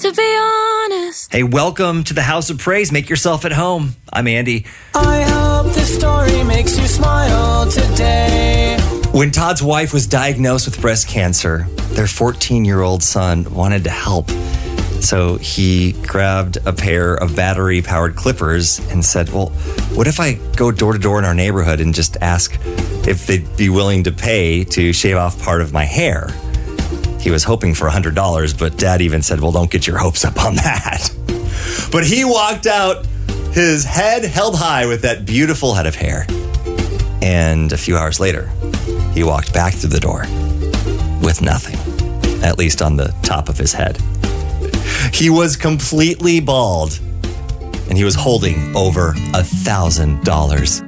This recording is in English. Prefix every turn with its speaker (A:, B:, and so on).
A: to be honest.
B: Hey, welcome to the House of Praise. Make yourself at home. I'm Andy.
C: I hope this story makes you smile today.
B: When Todd's wife was diagnosed with breast cancer, their 14-year-old son wanted to help. So he grabbed a pair of battery-powered clippers and said, well, what if I go door to door in our neighborhood and just ask if they'd be willing to pay to shave off part of my hair? He was hoping for $100, but Dad even said, well, don't get your hopes up on that. But he walked out, his head held high with that beautiful head of hair. And a few hours later, he walked back through the door with nothing, at least on the top of his head. He was completely bald, and he was holding over $1,000